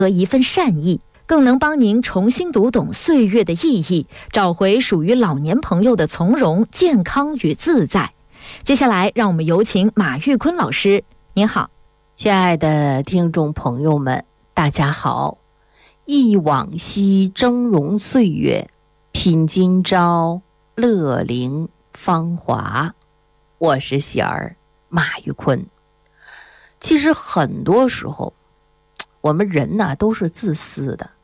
和一份善意，更能帮您重新读懂岁月的意义，找回属于老年朋友的从容、健康与自在。接下来，让我们有请马玉坤老师。您好。 亲爱的听众朋友们，大家好。忆往昔峥嵘岁月，品今朝乐龄芳华。我是喜儿马玉坤。其实很多时候我们人呢都是自私的，